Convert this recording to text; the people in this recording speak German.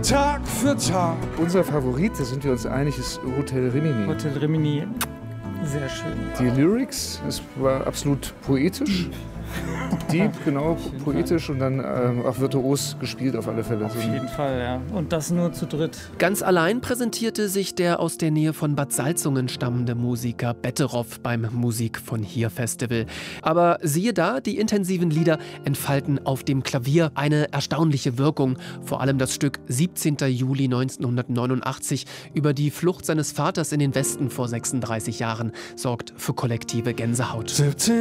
Tag für Tag. Unser Favorit, da sind wir uns einig, ist Hotel Rimini. Hotel Rimini, sehr schön. Die Lyrics, es war absolut poetisch. Deep, genau, poetisch und dann auch virtuos gespielt auf alle Fälle. Auf jeden Fall, ja. Und das nur zu dritt. Ganz allein präsentierte sich der aus der Nähe von Bad Salzungen stammende Musiker Betteroff beim Musik von hier Festival. Aber siehe da, die intensiven Lieder entfalten auf dem Klavier eine erstaunliche Wirkung. Vor allem das Stück 17. Juli 1989 über die Flucht seines Vaters in den Westen vor 36 Jahren sorgt für kollektive Gänsehaut. 17.